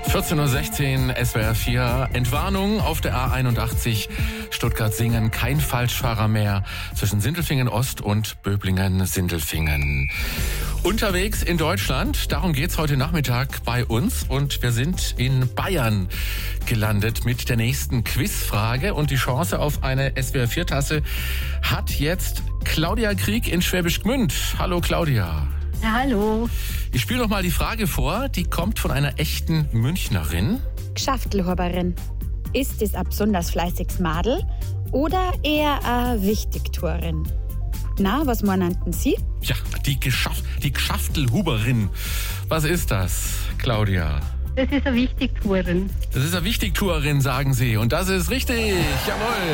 14:16 Uhr, SWR 4. Entwarnung auf der A81 Stuttgart-Singen. Kein Falschfahrer mehr zwischen Sindelfingen Ost und Böblingen-Sindelfingen. Unterwegs in Deutschland, darum geht's heute Nachmittag bei uns. Und wir sind in Bayern gelandet mit der nächsten Quizfrage. Und die Chance auf eine SWR 4-Tasse hat jetzt Claudia Krieg in Schwäbisch Gmünd. Hallo Claudia. Ja, hallo. Ich spiele noch mal die Frage vor, die kommt von einer echten Münchnerin. Gschaftelhuberin. Ist es ein besonders fleißiges Madel oder eher eine Wichtigtuerin? Na, was meinten Sie? Ja, die Gschaftelhuberin. Was ist das, Claudia? Das ist eine Wichtigtuerin. Das ist eine Wichtigtuerin, sagen Sie. Und das ist richtig. Jawohl.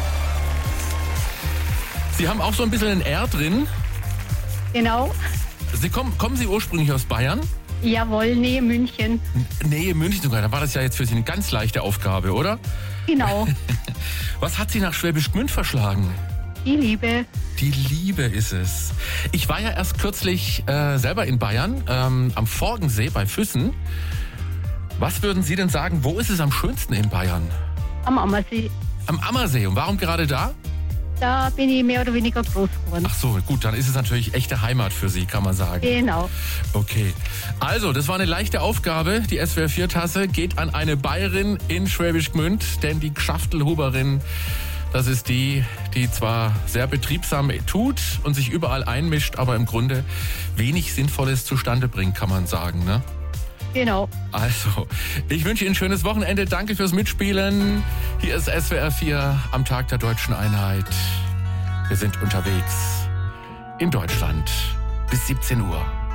Sie haben auch so ein bisschen ein R drin. Genau. Kommen Sie ursprünglich aus Bayern? Jawohl, Nähe München. Nähe München sogar. Dann war das ja jetzt für Sie eine ganz leichte Aufgabe, oder? Genau. Was hat Sie nach Schwäbisch Gmünd verschlagen? Die Liebe. Die Liebe ist es. Ich war ja erst kürzlich selber in Bayern, am Forgensee bei Füssen. Was würden Sie denn sagen, wo ist es am schönsten in Bayern? Am Ammersee. Am Ammersee. Und warum gerade da? Da bin ich mehr oder weniger groß geworden. Ach so, gut, dann ist es natürlich echte Heimat für Sie, kann man sagen. Genau. Okay. Also, das war eine leichte Aufgabe. Die SWR 4-Tasse geht an eine Bayerin in Schwäbisch Gmünd, denn die Gschaftelhuberin, das ist die zwar sehr betriebsam tut und sich überall einmischt, aber im Grunde wenig Sinnvolles zustande bringt, kann man sagen, ne? Genau. Also, ich wünsche Ihnen ein schönes Wochenende. Danke fürs Mitspielen. Hier ist SWR 4 am Tag der Deutschen Einheit. Wir sind unterwegs in Deutschland bis 17 Uhr.